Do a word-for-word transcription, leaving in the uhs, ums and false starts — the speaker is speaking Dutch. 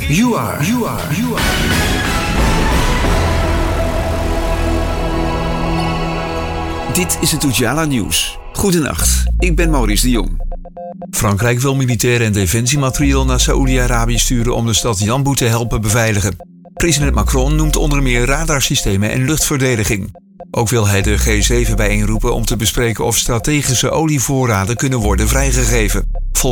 You are, you are, you are. Dit is het Oejala Nieuws. Goedenacht, ik ben Maurice de Jong. Frankrijk wil militair en defensiemateriaal naar Saoedi-Arabië sturen om de stad Yanbu te helpen beveiligen. President Macron noemt onder meer radarsystemen en luchtverdediging. Ook wil hij de G zeven bijeenroepen om te bespreken of strategische olievoorraden kunnen worden vrijgegeven.